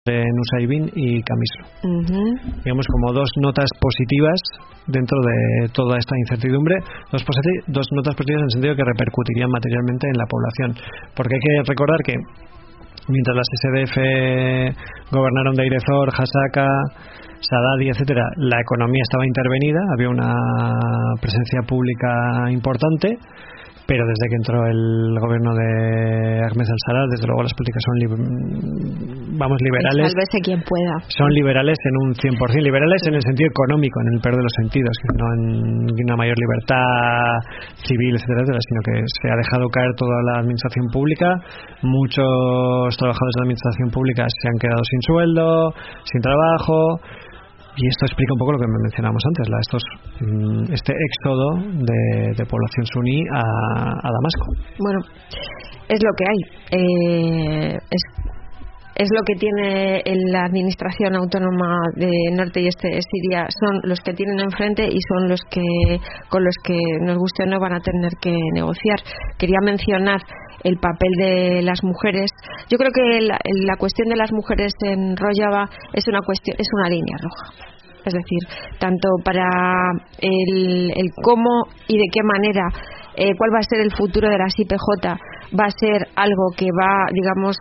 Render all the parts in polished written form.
de Nusaybin y Camislo. Digamos como dos notas positivas dentro de toda esta incertidumbre, dos notas positivas en el sentido que repercutirían materialmente en la población, porque hay que recordar que mientras las SDF gobernaron Deirezor, Hasaka, Saadati, etcétera, la economía estaba intervenida, había una presencia pública importante, pero desde que entró el gobierno de Ahmed al-Sharaa, desde luego las políticas son liberales. Sálvese quien pueda. Son liberales en un 100%, liberales en el sentido económico, en el peor de los sentidos, que no en una mayor libertad civil, etcétera, sino que se ha dejado caer toda la administración pública. Muchos trabajadores de la administración pública se han quedado sin sueldo, sin trabajo. Y esto explica un poco lo que mencionábamos antes, este éxodo de población suní a Damasco. Bueno, es lo que hay. Es lo que tiene la administración autónoma de Norte y Este de Siria. Son los que tienen enfrente y son los que con los que, nos guste o no, van a tener que negociar. Quería mencionar el papel de las mujeres. Yo creo que la cuestión de las mujeres en Rojava es una línea roja. Es decir, tanto para el cómo y de qué manera, cuál va a ser el futuro de las IPJ, va a ser algo que va, digamos,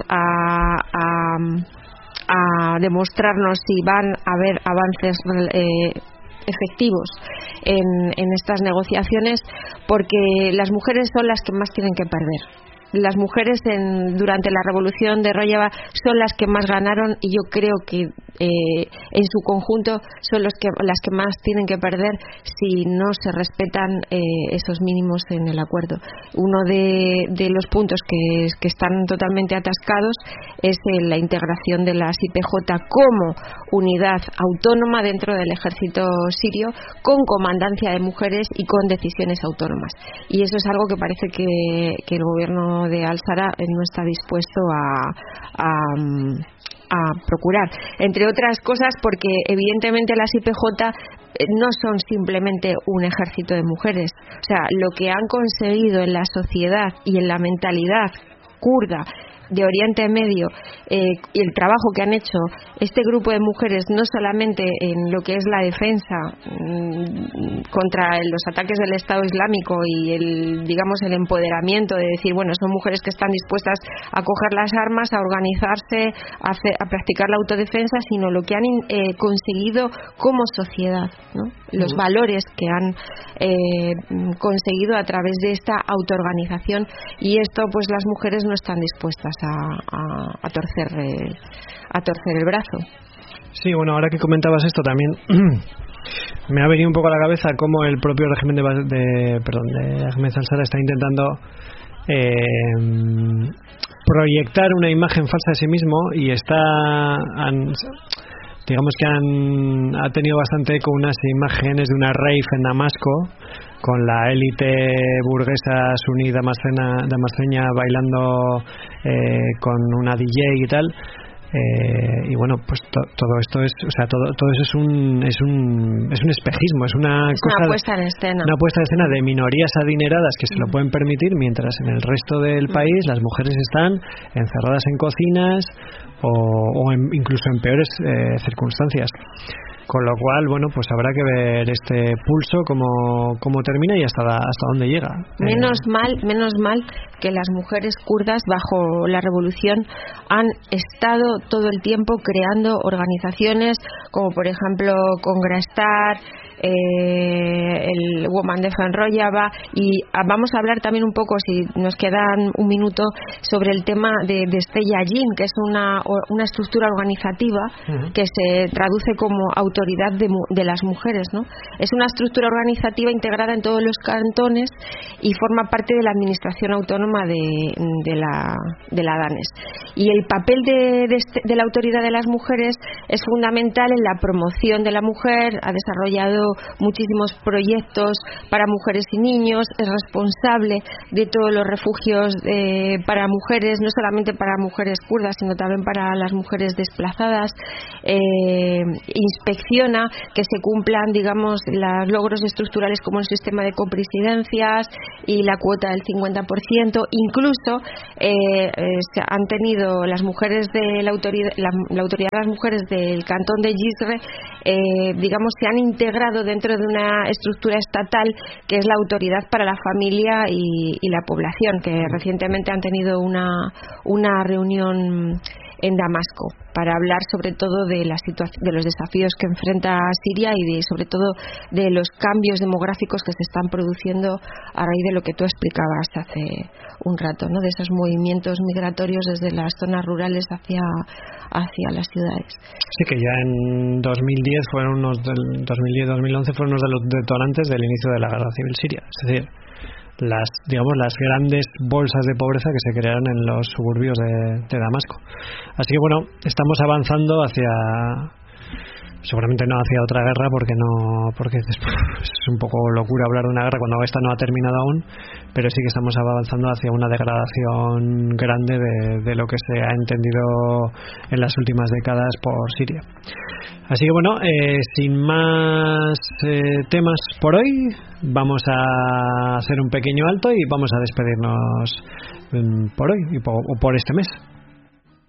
a demostrarnos si van a haber avances efectivos en estas negociaciones, porque las mujeres son las que más tienen que perder. Las mujeres durante la revolución de Rojava son las que más ganaron, y yo creo que en su conjunto son las que más tienen que perder si no se respetan esos mínimos en el acuerdo. Uno de los puntos que están totalmente atascados es la integración de las IPJ como unidad autónoma dentro del ejército sirio, con comandancia de mujeres y con decisiones autónomas. Y eso es algo que parece que el gobierno de al-Sharaa no está dispuesto a procurar, entre otras cosas porque evidentemente las IPJ no son simplemente un ejército de mujeres. O sea, lo que han conseguido en la sociedad y en la mentalidad kurda de Oriente Medio, y el trabajo que han hecho este grupo de mujeres, no solamente en lo que es la defensa contra los ataques del Estado Islámico y el empoderamiento de decir, bueno, son mujeres que están dispuestas a coger las armas, a organizarse, a practicar la autodefensa, sino lo que han conseguido como sociedad, ¿no? Los valores que han conseguido a través de esta autoorganización, y esto pues las mujeres no están dispuestas a torcer el brazo. Sí, bueno, ahora que comentabas esto también me ha venido un poco a la cabeza cómo el propio régimen de Ahmed al-Sharaa está intentando proyectar una imagen falsa de sí mismo, y digamos que ha tenido bastante eco unas imágenes de una rave en Damasco con la élite burguesa suní damasceña bailando con una DJ y tal, y bueno, pues todo esto es, o sea, todo eso es un espejismo, es una puesta en escena. Una puesta en escena de minorías adineradas que se lo pueden permitir, mientras en el resto del país las mujeres están encerradas en cocinas o incluso en peores circunstancias. Con lo cual, bueno, pues habrá que ver este pulso cómo termina y hasta dónde llega. Menos mal que las mujeres kurdas bajo la revolución han estado todo el tiempo creando organizaciones como por ejemplo Congrastar, el Women Defend Rojava, y vamos a hablar también un poco, si nos quedan un minuto, sobre el tema de Steyajin, que es una estructura organizativa que se traduce como autoridad de las mujeres, ¿no? Es una estructura organizativa integrada en todos los cantones y forma parte de la administración autónoma de la Danes. Y el papel de la autoridad de las mujeres es fundamental en la promoción de la mujer. Ha desarrollado muchísimos proyectos para mujeres y niños, es responsable de todos los refugios para mujeres, no solamente para mujeres kurdas, sino también para las mujeres desplazadas. Inspecciona que se cumplan, digamos, los logros estructurales como el sistema de copresidencias y la cuota del 50%. Incluso han tenido las mujeres de la autoridad de las mujeres del cantón de Jizre, digamos, se han integrado dentro de una estructura estatal que es la Autoridad para la Familia y la Población, que recientemente han tenido una reunión en Damasco para hablar sobre todo de los desafíos que enfrenta Siria y sobre todo de los cambios demográficos que se están produciendo a raíz de lo que tú explicabas hace un rato, ¿no? De esos movimientos migratorios desde las zonas rurales hacia las ciudades. Sí, que ya en 2010 2010-2011 fueron unos de los detonantes del inicio de la guerra civil siria, es decir, las grandes bolsas de pobreza que se crearon en los suburbios de Damasco. Así que bueno, estamos avanzando seguramente no hacia otra guerra, porque es un poco locura hablar de una guerra cuando esta no ha terminado aún, pero sí que estamos avanzando hacia una degradación grande de lo que se ha entendido en las últimas décadas por Siria. Así que bueno, sin más temas por hoy, vamos a hacer un pequeño alto y vamos a despedirnos por hoy o por este mes.